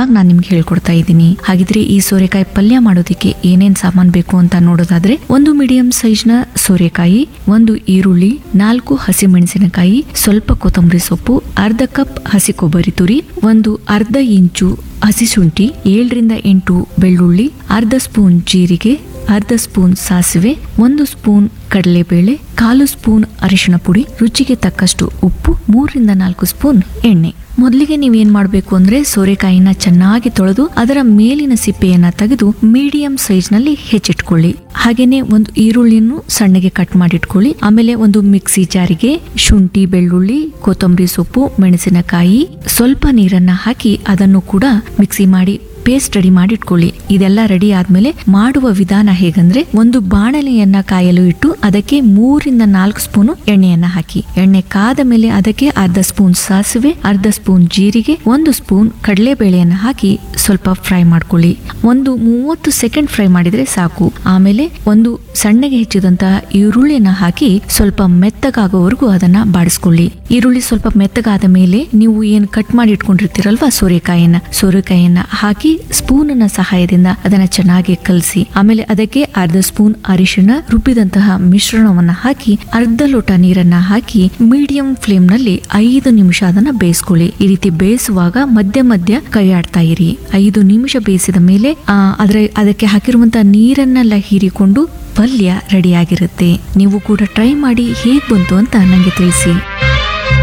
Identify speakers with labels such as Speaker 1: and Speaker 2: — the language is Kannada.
Speaker 1: ಸಲುವಾಗಿ ನಾನು ನಿಮ್ಗೆ ಹೇಳ್ಕೊಡ್ತಾ ಇದ್ದೀನಿ. ಹಾಗಿದ್ರೆ ಈ ಸೋರೆಕಾಯಿ ಪಲ್ಯ ಮಾಡೋದಕ್ಕೆ ಏನೇನ್ ಸಾಮಾನ್ ಬೇಕು ಅಂತ ನೋಡೋದಾದ್ರೆ, ಒಂದು ಮೀಡಿಯಂ ಸೈಜ್ ನ ಸೋರೆಕಾಯಿ, ಒಂದು ಈರುಳ್ಳಿ, 4 ಹಸಿಮೆಣಸಿನಕಾಯಿ, ಸ್ವಲ್ಪ ಕೊತ್ತಂಬರಿ ಸೊಪ್ಪು, ಅರ್ಧ ಕಪ್ ಹಸಿ ಕೊಬ್ಬರಿ ತುರಿ, ಒಂದು ಅರ್ಧ ಇಂಚು ಹಸಿ ಶುಂಠಿ, 7 ರಿಂದ 8 ಬೆಳ್ಳುಳ್ಳಿ, ಅರ್ಧ ಸ್ಪೂನ್ ಜೀರಿಗೆ, ಅರ್ಧ ಸ್ಪೂನ್ ಸಾಸಿವೆ, 1 ಸ್ಪೂನ್ ಕಡಲೆಬೇಳೆ, 1/4 ಸ್ಪೂನ್ ಅರಿಶಿಣ ಪುಡಿ, ರುಚಿಗೆ ತಕ್ಕಷ್ಟು ಉಪ್ಪು, 3 ರಿಂದ 4 ಸ್ಪೂನ್ ಎಣ್ಣೆ. ಮೊದಲಿಗೆ ನೀವೇನ್ ಮಾಡ್ಬೇಕು ಅಂದ್ರೆ ಸೋರೆಕಾಯಿನ ಚೆನ್ನಾಗಿ ತೊಳೆದು ಅದರ ಮೇಲಿನ ಸಿಪ್ಪೆಯನ್ನ ತೆಗೆದು ಮೀಡಿಯಂ ಸೈಜ್ ನಲ್ಲಿ ಹೆಚ್ಚಿಟ್ಕೊಳ್ಳಿ. ಹಾಗೇನೆ ಒಂದು ಈರುಳ್ಳಿಯನ್ನು ಸಣ್ಣಗೆ ಕಟ್ ಮಾಡಿಟ್ಕೊಳ್ಳಿ. ಆಮೇಲೆ ಒಂದು ಮಿಕ್ಸಿ ಜಾರಿಗೆ ಶುಂಠಿ, ಬೆಳ್ಳುಳ್ಳಿ, ಕೊತ್ತಂಬರಿ ಸೊಪ್ಪು, ಮೆಣಸಿನಕಾಯಿ, ಸ್ವಲ್ಪ ನೀರನ್ನ ಹಾಕಿ ಅದನ್ನು ಕೂಡ ಮಿಕ್ಸಿ ಮಾಡಿ ಪೇಸ್ಟ್ ರೆಡಿ ಮಾಡಿಟ್ಕೊಳ್ಳಿ. ಇದೆಲ್ಲ ರೆಡಿ ಆದ್ಮೇಲೆ ಮಾಡುವ ವಿಧಾನ ಹೇಗಂದ್ರೆ, ಒಂದು ಬಾಣಲೆಯನ್ನ ಕಾಯಲು ಇಟ್ಟು ಅದಕ್ಕೆ 3 ರಿಂದ 4 ಸ್ಪೂನ್ ಎಣ್ಣೆಯನ್ನ ಹಾಕಿ. ಎಣ್ಣೆ ಕಾದ ಮೇಲೆ ಅದಕ್ಕೆ ಅರ್ಧ ಸ್ಪೂನ್ ಸಾಸಿವೆ, ಅರ್ಧ ಸ್ಪೂನ್ ಜೀರಿಗೆ, 1 ಸ್ಪೂನ್ ಕಡಲೆಬೇಳೆಯನ್ನ ಹಾಕಿ ಸ್ವಲ್ಪ ಫ್ರೈ ಮಾಡ್ಕೊಳ್ಳಿ. ಒಂದು 30 ಸೆಕೆಂಡ್ ಫ್ರೈ ಮಾಡಿದ್ರೆ ಸಾಕು. ಆಮೇಲೆ ಒಂದು ಸಣ್ಣಗೆ ಹೆಚ್ಚಿದಂತಹ ಈರುಳ್ಳಿಯನ್ನ ಹಾಕಿ ಸ್ವಲ್ಪ ಮೆತ್ತಗಾಗೋವರೆಗೂ ಅದನ್ನ ಬಾಡಿಸ್ಕೊಳ್ಳಿ. ಈರುಳ್ಳಿ ಸ್ವಲ್ಪ ಮೆತ್ತಗಾದ ಮೇಲೆ ನೀವು ಏನ್ ಕಟ್ ಮಾಡಿ ಇಟ್ಕೊಂಡಿರ್ತೀರಲ್ವಾ ಸೋರೆಕಾಯಿಯನ್ನ ಹಾಕಿ ಸ್ಪೂನ್ ನ ಸಹಾಯದಿಂದ ಅದನ್ನ ಚೆನ್ನಾಗಿ ಕಲಸಿ. ಆಮೇಲೆ ಅದಕ್ಕೆ ಅರ್ಧ ಸ್ಪೂನ್ ಅರಿಶಿಣ, ರುಬ್ಬಿದಂತಹ ಮಿಶ್ರಣವನ್ನ ಹಾಕಿ ಅರ್ಧ ಲೋಟ ನೀರನ್ನ ಹಾಕಿ ಮೀಡಿಯಂ ಫ್ಲೇಮ್ ನಲ್ಲಿ 5 ನಿಮಿಷ ಅದನ್ನ ಬೇಯಿಸ್ಕೊಳ್ಳಿ. ಈ ರೀತಿ ಬೇಯಿಸುವಾಗ ಮಧ್ಯ ಮಧ್ಯ ಕೈ ಆಡ್ತಾ ಇರಿ. 5 ನಿಮಿಷ ಬೇಯಿಸಿದ ಮೇಲೆ ಅದಕ್ಕೆ ಹಾಕಿರುವಂತಹ ನೀರನ್ನೆಲ್ಲ ಹೀರಿಕೊಂಡು ಪಲ್ಯ ರೆಡಿಯಾಗಿರುತ್ತೆ. ನೀವು ಕೂಡ ಟ್ರೈ ಮಾಡಿ ಹೇಗ್ ಬಂತು ಅಂತ ನಂಗೆ ತಿಳಿಸಿ.